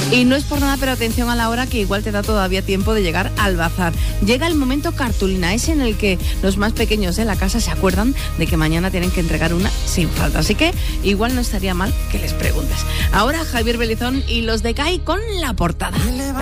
Y no es por nada, pero atención a la hora, que igual te da todavía tiempo de llegar al bazar. Llega el momento cartulina, ese en el que los más pequeños de la casa se acuerdan de que mañana tienen que entregar una sin falta. Así que igual no estaría mal que les preguntes. Ahora Javier Belizón y los de CAI con la portada.